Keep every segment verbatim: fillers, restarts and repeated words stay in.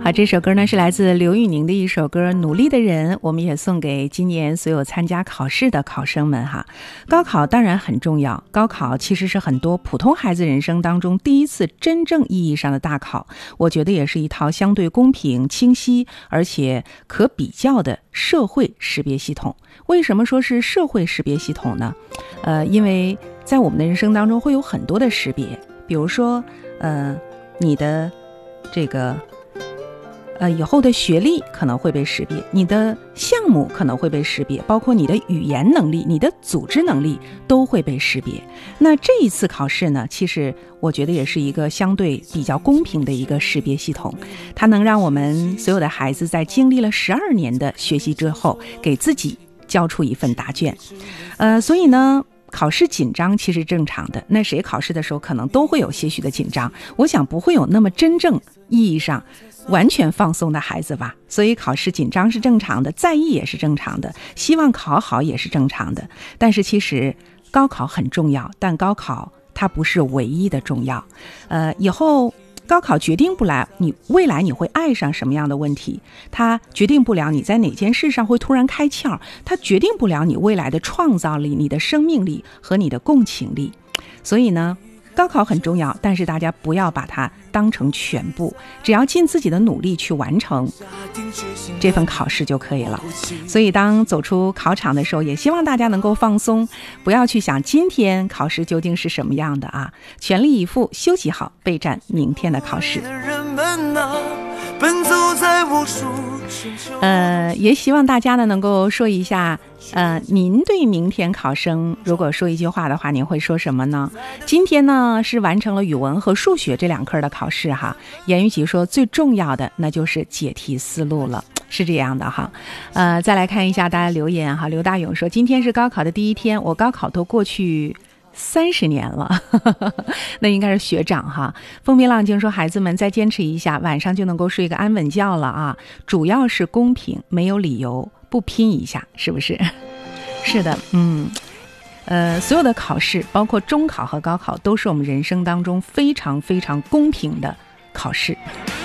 好，这首歌呢是来自刘宇宁的一首歌《努力的人》，我们也送给今年所有参加考试的考生们哈。高考当然很重要，高考其实是很多普通孩子人生当中第一次真正意义上的大考，我觉得也是一套相对公平、清晰而且可比较的社会识别系统。为什么说是社会识别系统呢？呃，因为在我们的人生当中会有很多的识别，比如说呃，你的这个呃，以后的学历可能会被识别，你的项目可能会被识别，包括你的语言能力、你的组织能力都会被识别。那这一次考试呢，其实我觉得也是一个相对比较公平的一个识别系统，它能让我们所有的孩子在经历了十二年的学习之后，给自己交出一份答卷。呃，所以呢，考试紧张其实正常的，那谁考试的时候可能都会有些许的紧张，我想不会有那么真正意义上完全放松的孩子吧，所以考试紧张是正常的，在意也是正常的，希望考好也是正常的。但是其实高考很重要，但高考它不是唯一的重要。呃，以后高考决定不了你未来你会爱上什么样的问题，它决定不了你在哪件事上会突然开窍，它决定不了你未来的创造力、你的生命力和你的共情力。所以呢，高考很重要，但是大家不要把它当成全部，只要尽自己的努力去完成这份考试就可以了。所以当走出考场的时候，也希望大家能够放松，不要去想今天考试究竟是什么样的啊，全力以赴休息好，备战明天的考试。呃，也希望大家呢能够说一下，呃，您对明天考生如果说一句话的话，您会说什么呢？今天呢是完成了语文和数学这两科的考试哈，言语集说最重要的那就是解题思路了，是这样的哈。呃，再来看一下大家留言哈，刘大勇说今天是高考的第一天，我高考都过去三十年了那应该是学长哈。风平浪静说孩子们再坚持一下，晚上就能够睡个安稳觉了啊，主要是公平，没有理由不拼一下，是不是？是的，嗯呃，所有的考试包括中考和高考都是我们人生当中非常非常公平的考试。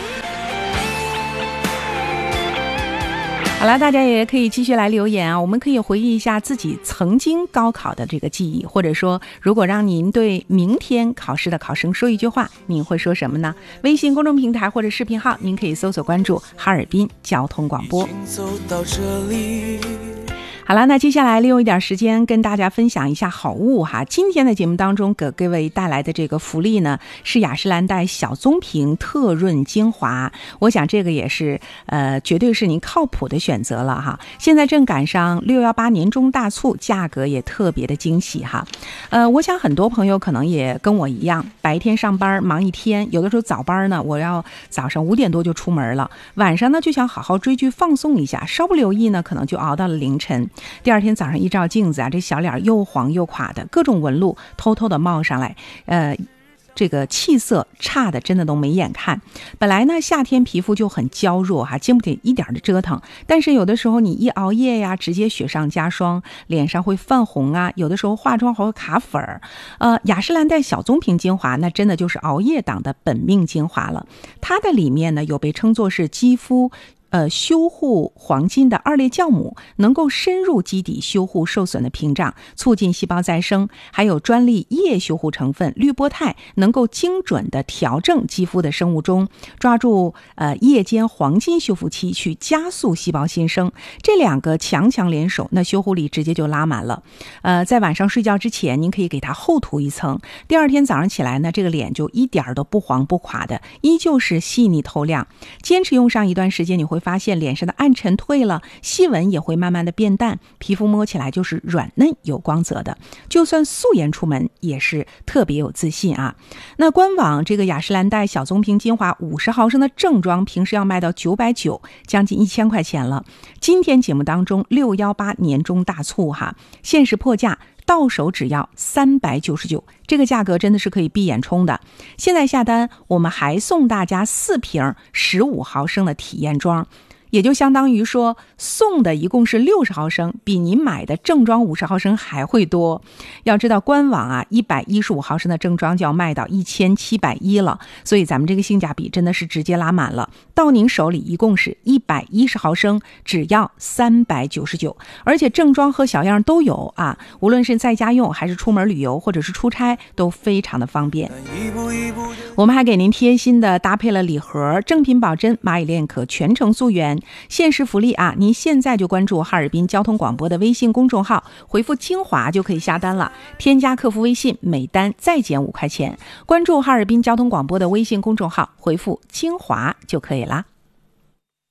好了，大家也可以继续来留言啊，我们可以回忆一下自己曾经高考的这个记忆，或者说如果让您对明天考试的考生说一句话，您会说什么呢？微信公众平台或者视频号您可以搜索关注哈尔滨交通广播。好了，那接下来利用一点时间跟大家分享一下好物哈。今天的节目当中给各位带来的这个福利呢，是雅诗兰黛小棕瓶特润精华，我想这个也是呃，绝对是您靠谱的选择了哈。现在正赶上六一八年中大促，价格也特别的惊喜哈。呃，我想很多朋友可能也跟我一样，白天上班忙一天，有的时候早班呢，我要早上五点多就出门了，晚上呢就想好好追剧放松一下，稍不留意呢，可能就熬到了凌晨。第二天早上一照镜子啊，这小脸又黄又垮的，各种纹路偷偷的冒上来，呃这个气色差的真的都没眼看。本来呢夏天皮肤就很娇弱哈，经不起一点的折腾，但是有的时候你一熬夜呀，直接雪上加霜，脸上会泛红啊，有的时候化妆还会卡粉儿。呃，雅诗兰黛小棕瓶精华那真的就是熬夜党的本命精华了，它的里面呢有被称作是肌肤呃，修护黄金的二裂酵母，能够深入基底修护受损的屏障，促进细胞再生，还有专利叶修护成分滤波肽，能够精准的调整肌肤的生物钟，抓住呃夜间黄金修复期，去加速细胞新生。这两个强强联手，那修护力直接就拉满了。呃，在晚上睡觉之前，您可以给它厚涂一层，第二天早上起来呢，这个脸就一点都不黄不垮的，依旧是细腻透亮。坚持用上一段时间，你会发现脸上的暗沉退了，细纹也会慢慢的变淡，皮肤摸起来就是软嫩有光泽的，就算素颜出门也是特别有自信啊。那官网这个雅诗兰黛小棕瓶精华五十毫升的正装平时要卖到九百九十，将近一千块钱了。今天节目当中六一八年中大促哈，限时破价，到手只要三百九十九，这个价格真的是可以闭眼冲的。现在下单，我们还送大家四瓶十五毫升的体验装， 也就相当于说送的一共是六十毫升，比您买的正装五十毫升还会多。要知道官网啊一百一十五毫升的正装就要卖到一千七百一了，所以咱们这个性价比真的是直接拉满了。到您手里一共是一百一十毫升，只要三百九十九，而且正装和小样都有啊，无论是在家用还是出门旅游或者是出差都非常的方便。我们还给您贴心的搭配了礼盒，正品保真，蚂蚁链可全程溯源，限时福利啊！您现在就关注哈尔滨交通广播的微信公众号，回复精华就可以下单了，添加客服微信，每单再减五块钱。关注哈尔滨交通广播的微信公众号，回复精华就可以啦。